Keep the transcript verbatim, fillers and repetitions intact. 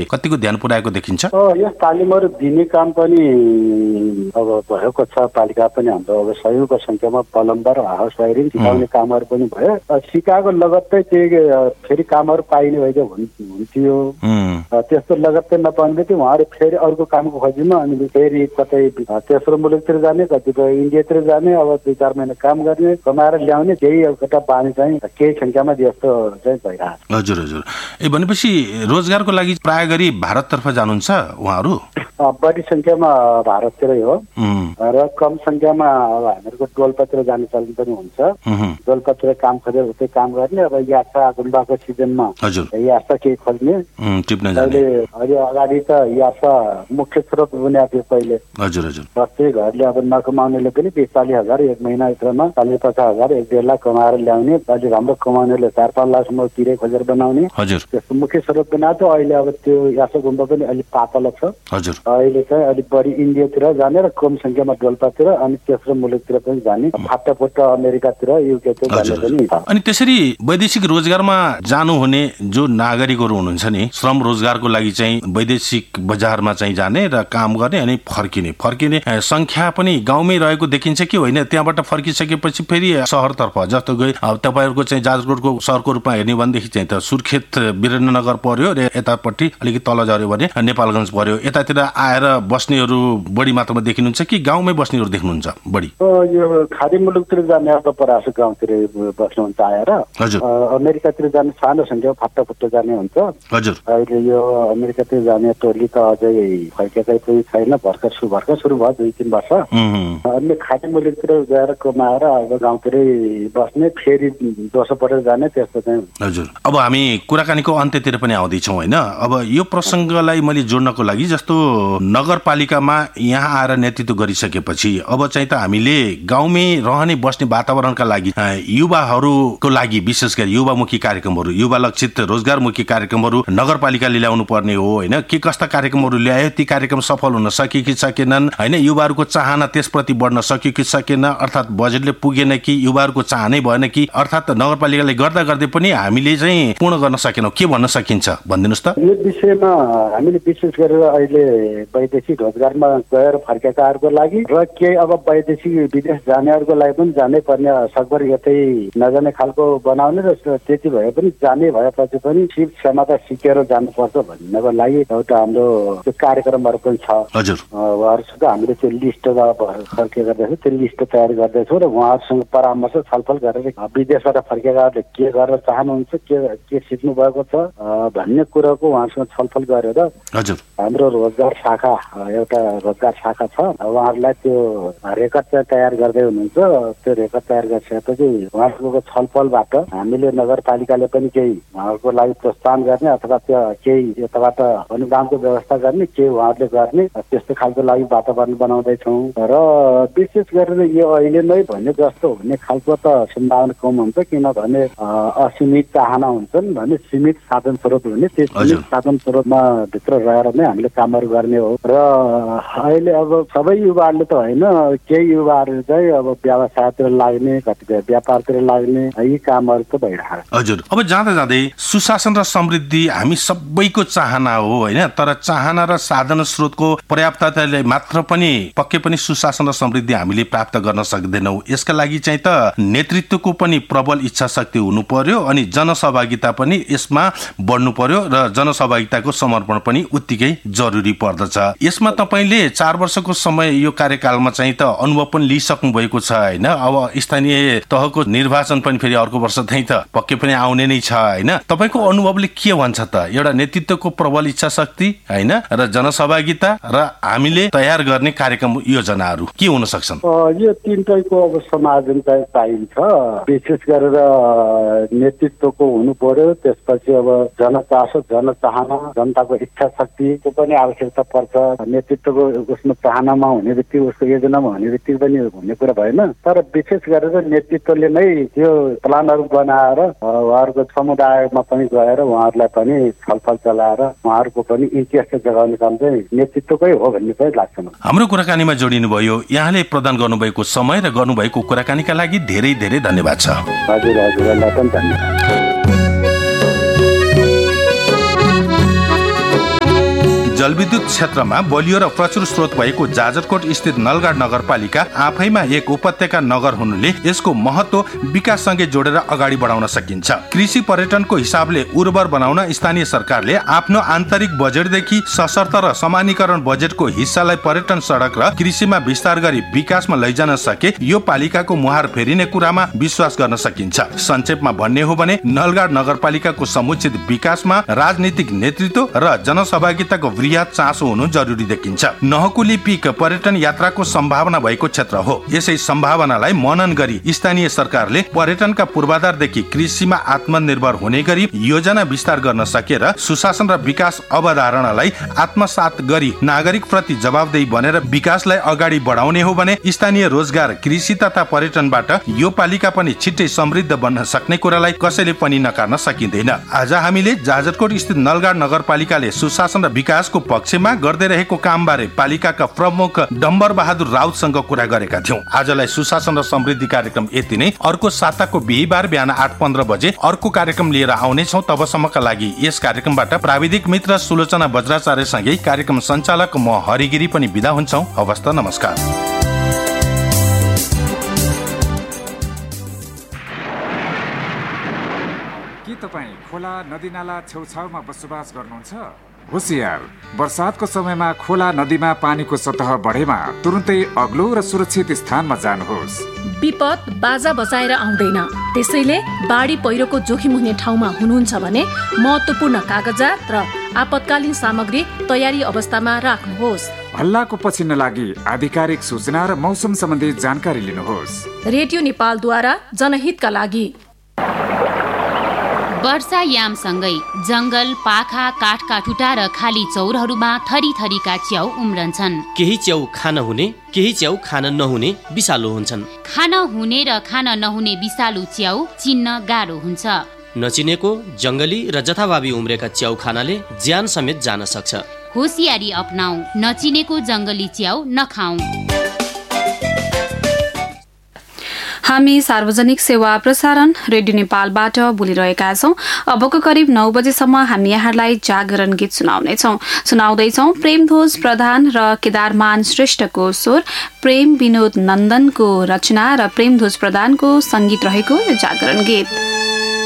कतिको ध्यान पुर्याएको देखिन्छ? यस तालिमहरू दिने काम पनि अब भएको छ। पालिका पनि हाम्रो अब सयौंको संख्यामा प्लम्बर, हाउस वायरिङ सिकाउने कामहरू पनि भयो। सिकाएको लगत्तै त्यो फेरि कामहरू पाइने भए हुन्थ्यो। त्यस्तो लगत्तै नपाउँदै उहाँहरू फेरि अर्को कामको खोजीमा अनि फेरि कतै तेस्रो मुलुकतिर जाने, कतिपय इन्डियातिर जाने, अब दुई चार महिना काम गर्ने, कमाएर ल्याउने, त्यही एउटा बानी चाहिँ केही संख्यामा जस्तो चाहिँ भइरहेको छ। हजुर हजुर। ए भनेपछि रोजगारको लागि प्राय गरी भारततर्फ जानुहुन्छ उहाँहरू? बढी संख्यामा भारततिरै हो र कम संख्यामा अब हामीहरूको डोल्पातिर जाने चलन पनि हुन्छ। डोल्पातिर काम खोजेर उतै काम गर्ने, अब यात्रा गुम्बाको सिजनमा यात्रा केही खोज्ने। अहिले अहिले अगाडि त यात्रा मुख्य स्रोत बनाएको थियो पहिले। हजुर हजुर। प्रत्येक घरले अब नकमाउनेले पनि बिस चालिस हजार एक महिनाभित्रमा चालिस पचास हजार एक डेढ लाख कमाएर ल्याउने, अहिले राम्रो कमाउनेले चार पाँच लाखसम्म तिरै खोजेर बनाउने, त्यस्तो मुख्य स्रोत बनाएको थियो। अहिले अब त्यो यात्रा गुम्बा पनि अलिक पातलो छ। हजुर। अहिले चाहिँ अलिक बढी इन्डियातिर जाने र कम संख्यामा डोल्पातिर अनि तेस्रो मुलुकतिर पनि जाने, फाटाफुट अमेरिकातिर युकेतिर जाने पनि छ। अनि त्यसरी वैदेशिक रोजगारमा जानुहुने जो नागरिकहरू हुनुहुन्छ नि, श्रम रोजगारको लागि चाहिँ वैदेशिक बजारमा चाहिँ जाने र काम गर्ने अनि फर्किने फर्किने संख्या पनि गाउँमै रहेको देखिन्छ कि होइन? त्यहाँबाट फर्किसकेपछि फेरि सहरतर्फ जस्तो गए तपाईँहरूको चाहिँ जाजरकोटको सहरको रूपमा हेर्ने भनेदेखि चाहिँ त सुर्खेत वीरेन्द्रनगर पर्यो र यतापट्टि अलिकति तल झऱ्यो भने नेपालगञ्ज पर्यो, यतातिर आएर बस्नेहरू बढी मात्रामा देखिनुहुन्छ कि गाउँमै बस्नेहरू देख्नुहुन्छ बढी? यो खाडी मुलुकतिर जाने अब परासु गाउँतिर बस्नुहुन्छ आएर। अमेरिकातिर जाने सानो संख्या फाटाफुट्टो जाने हुन्छ। हजुर। अहिले यो अमेरिकातिर जाने टोली त अझै फर्केकै पनि छैन, भर्खर सुरु भर्खर सुरु भयो दुई तिन वर्ष। अन्य खाडी मुलुकतिर गएर कमाएर अब गाउँतिरै बस्ने, फेरि दोस्रो पटेर जाने, त्यस्तो चाहिँ। हजुर। अब हामी कुराकानीको अन्त्यतिर पनि आउँदैछौँ होइन? अब यो प्रसङ्गलाई मैले जोड्नको लागि जस्तो नगरपालिकामा यहाँ आएर नेतृत्व गरिसकेपछि अब चाहिँ त हामीले गाउँमै रहने बस्ने वातावरणका लागि युवाहरूको लागि विशेष गरी युवामुखी कार्यक्रमहरू, युवा लक्षित रोजगारमुखी कार्यक्रमहरू नगरपालिकाले ल्याउनु पर्ने हो होइन? के कस्ता कार्यक्रमहरू ल्यायो, ती कार्यक्रम सफल हुन सके कि सकेनन् होइन? युवाहरूको चाहना त्यसप्रति बढ्न सक्यो कि सकेन, अर्थात् बजेटले पुगेन कि युवाहरूको चाहनै भएन कि, अर्थात् नगरपालिकाले गर्दा गर्दै पनि हामीले चाहिँ पूर्ण गर्न सकेनौँ, के भन्न सकिन्छ भनिदिनुहोस् त? यो विषयमा हामीले विशेष गरेर अहिले वैदेशिक रोजगारमा गएर फर्केकाहरूको लागि र केही अब वैदेशिक विदेश जानेहरूको लागि पनि जानै पर्ने, सकभर यतै नजाने खालको बनाउने र त्यति भए पनि जाने भएपछि पनि सिप क्षमता सिकेर जानुपर्छ भन्नको लागि एउटा हाम्रो त्यो कार्यक्रमहरू पनि छ। हजुर। उहाँहरूसँग हामीले त्यो लिस्ट फर्के गर्दैछौँ, त्यो लिस्ट तयार गर्दैछौँ र उहाँहरूसँग परामर्श छलफल गरेर विदेशबाट फर्केकाहरूले के गर्न चाहनुहुन्छ, के के सिक्नु भएको छ भन्ने कुराको उहाँहरूसँग छलफल गरेर हाम्रो रोजगार शाखा एउटा रोजगार शाखा छ, उहाँहरूलाई त्यो रेकर्ड चाहिँ तयार गर्दै हुनुहुन्छ। त्यो रेकर्ड तयार गरिसकेपछि उहाँहरूको छलफलबाट हामीले नगरपालिकाले पनि केही उहाँहरूको लागि प्रोत्साहन गर्ने अथवा त्यो केही यताबाट अनुदानको व्यवस्था गर्ने, केही उहाँहरूले गर्ने, त्यस्तो खालको लागि वातावरण बनाउँदैछौँ। र विशेष गरेर यो अहिले नै भन्ने जस्तो हुने खालको त सम्भावना कम हुन्छ, किनभने असीमित चाहना हुन्छन् भने सीमित साधन स्रोत हुने, त्यो सीमित साधन स्रोतमा भित्र रहेर नै हामीले कामहरू गर्ने हो। र अहिले अब सबै युवाहरूले त होइन, केही युवाहरू चाहिँ अब व्यवसायतिर लाग्ने, कतिपय व्यापारतिर लाग्ने, यी कामहरू त भइरहेको छ। हजुर। अब जाँदा जाँदै सुशासन र समृद्धि हामी सबैको चाहना हो होइन? तर चाहना र साधन स्रोतको पर्याप्तताले मात्र पनि पक्कै पनि सुशासन र समृद्धि हामीले प्राप्त गर्न सक्दैनौँ। यसका लागि चाहिँ त नेतृत्वको पनि प्रबल इच्छा शक्ति हुनु पर्यो अनि जनसहभागिता पनि यसमा बढ्नु पर्यो र जनसहभागिताको समर्पण पनि उत्तिकै जरुरी पर्दछ। यसमा तपाईँले चार वर्षको समय यो कार्यकालमा चाहिँ त अनुभव पनि लिइसक्नु भएको छ होइन? अब स्थानीय तहको निर्वाचन पनि फेरि अर्को वर्ष चाहिँ त पक्कै पनि आउने नै छ होइन? तपाईँको अनुभवले के भन्छ त? एउटा नेतृत्वको प्रबल इच्छा शक्ति होइन र जनसहभागिता र हामीले तयार गर्ने कार्यक्रम योजनाहरू के हुन सक्छन्? यो तीनटैको अब समायोजन चाहिँ चाहिन्छ। विशेष गरेर नेतृत्वको हुनु पर्यो, त्यसपछि अब जनचासो, जनचाहना, जनताको इच्छा शक्तिको पनि आवश्यकता पर्छ। नेतृत्वको उसमा चाहनामा हुने बित्तिकै, उसको योजनामा हुने बित्तिकै पनि हुने कुरा भएन। तर विशेष गरेर नेतृत्वले नै त्यो प्लानहरू बनाएर उहाँहरूको समुदायमा पनि गएर उहाँहरूलाई पनि छलफल चलाएर उहाँहरूको पनि इन्ट्रेस्ट जगाउने काम चाहिँ नेतृत्वकै हो भन्ने चाहिँ लाग्छ। हाम्रो कुराकानीमा जोडिनु भयो, यहाँले प्रदान गर्नुभएको समय र गर्नुभएको कुराकानीका लागि धेरै धेरै धन्यवाद छ। हजुर हजुरलाई पनि धन्यवाद। जलविद्युत क्षेत्रमा बलियो र प्रचुर स्रोत भएको जाजरकोट स्थित नलगाड नगरपालिका आफैमा एक उपत्यका नगर हुनुले यसको महत्व विकाससँगै जोडेर अगाडि बढाउन सकिन्छ। कृषि पर्यटनको हिसाबले उर्वर बनाउन स्थानीय सरकारले आफ्नो आन्तरिक बजेटदेखि सशर्त र समानीकरण बजेटको हिस्सालाई पर्यटन सडक र कृषिमा विस्तार गरी विकासमा लैजान सके यो पालिकाको मुहार फेरिने कुरामा विश्वास गर्न सकिन्छ। संक्षेपमा भन्ने हो भने नलगाड नगरपालिकाको समुचित विकासमा राजनीतिक नेतृत्व र जनसहभागिताको वृहत चासो हुनु जरुरी देखिन्छ। नहकुली पीक पर्यटन यात्राको सम्भावना भएको क्षेत्र हो। यसै सम्भावनालाई मनन गरी स्थानीय सरकारले पर्यटनका पूर्वाधारदेखि कृषिमा आत्मनिर्भर हुने गरी योजना विस्तार गर्न सकेर सुशासन र विकास अवधारणालाई आत्मसात गरी नागरिक प्रति जवाबदेही बनेर विकासलाई अगाडि बढाउने हो भने स्थानीय रोजगार, कृषि तथा पर्यटनबाट यो पालिका पनि छिट्टै समृद्ध बन्न सक्ने कुरालाई कसैले पनि नकार्न सकिँदैन। आज हामीले जाजरकोट स्थित नलगाड नगरपालिकाले सुशासन र विकासको पक्षमा गर्दै रहेको कामबारे पालिकाका प्रमुख डम्बर बहादुर राउतसँग कुरा गरेका थियौं। आजलाई सुशासन र समृद्धि कार्यक्रम यति नै। अर्को साताको बिहीबार बिहान आठ पन्ध्र बजे अर्को कार्यक्रम लिएर आउनेछौँ। तबसम्मका लागि यस कार्यक्रमबाट प्राविधिक मित्र सुलोचना बज्राचार्य सँगै कार्यक्रम सञ्चालक म हरिगिरी पनि बिदा हुन्छौँ। हवस् त, नमस्कार। के तपाईँ खोला नदीनाला छेउछाउमा बसोबास गर्नुहुन्छ? होशियार, वर्षातको समयमा खोला नदीमा पानीको सतह बढेमा तुरुन्तै अग्लो र सुरक्षित स्थानमा जानुहोस्। विपद बाजा बजाएर आउँदैन, त्यसैले बाढी पहिरोको जोखिम हुने ठाउँमा हुनुहुन्छ भने महत्त्वपूर्ण कागजात र आपतकालीन सामग्री तयारी अवस्थामा राख्नुहोस्। हल्लाको पछि नलागी आधिकारिक सूचना र मौसम सम्बन्धी जानकारी लिनुहोस्। रेडियो नेपालद्वारा जनहितका लागि। वर्षायामसँगै जंगल, पाखा, काठका ठुटा र खाली चौरहरूमा थरी थरीका च्याउ उम्रन्छन्। केही च्याउ खान हुने, केही च्याउ खान नहुने विषालु हुन्छन्। खान हुने र खान नहुने विषालु च्याउ चिन्न गाह्रो हुन्छ। नचिनेको जंगली र जथाभावी उम्रेका च्याउ खानाले ज्यान समेत जान सक्छ। होशियारी अपनाऊ, नचिनेको जंगली च्याउ नखाऊ। हामी सार्वजनिक सेवा प्रसारण रेडियो नेपालबाट बोलिरहेका छौं। अबको करिब नौ बजेसम्म हामी यहाँलाई जागरण गीत सुनाउनेछौं। सुनाउँदैछौं प्रेमध्वज प्रधान र केदारमान श्रेष्ठको स्वर, प्रेम विनोद नन्दनको रचना र प्रेमध्वज प्रधानको संगीत रहेको जागरण गीत।